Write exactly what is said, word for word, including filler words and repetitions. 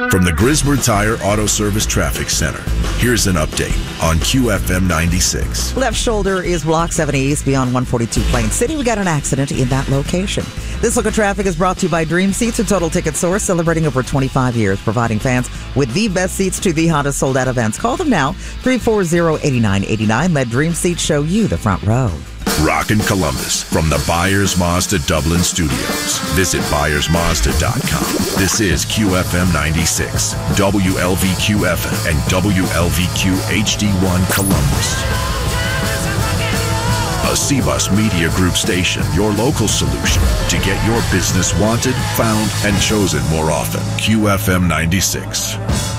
From the Griswold Tire Auto Service Traffic Center, here's an update on Q F M ninety-six. Left shoulder is block seventy east beyond one forty-two Plain City. We got an accident in that location. This look at traffic is brought to you by Dream Seats, a total ticket source celebrating over twenty-five years, providing fans with the best seats to the hottest sold-out events. Call them now, three four zero, eight nine eight nine. Let Dream Seats show you the front row. Rockin' Columbus from the Byers Mazda Dublin Studios. Visit Byers Mazda dot com. This is Q F M ninety-six, W L V Q F M, and W L V Q H D one Columbus. A C-Bus Media Group station, your local solution to get your business wanted, found, and chosen more often. Q F M ninety-six.